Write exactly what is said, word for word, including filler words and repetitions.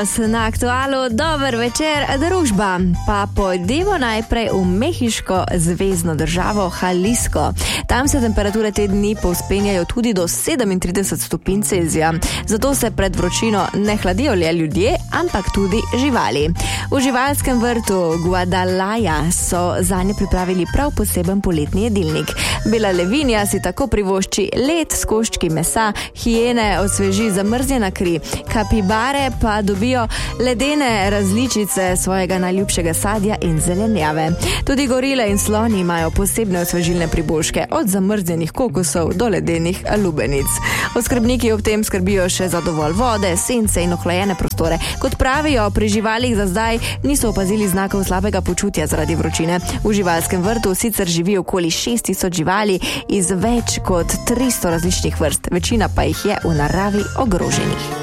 Na Aktualu dober večer, družba. Pa pojdimo najprej v mehiško zvezno državo Jalisco. Tam se temperature te dni povzpenjajo tudi do sedemintrideset stopinj Celzija. Zato se pred vročino ne hladijo le ljudje, ampak tudi živali. V živalskem vrtu Guadalajara so zanje pripravili prav poseben poletni jedilnik. Bela levinja si tako privošči led s koščki mesa, hijene osveži zamrznjena kri, kapibare pa dobijo ledene različice svojega najljubšega sadja in zelenjave. Tudi gorile in sloni imajo posebne osvežilne priboljške, od zamrznjenih kokosov do ledenih lubenic. Oskrbniki ob tem skrbijo še za dovolj vode, sence in ohlajene prostore. Kot pravijo, pri živalih za zdaj niso opazili znakov slabega počutja zaradi vročine. V živalskem vrtu sicer živi okoli šest tisoč živali iz več kot tristo različnih vrst, večina pa jih je v naravi ogroženih.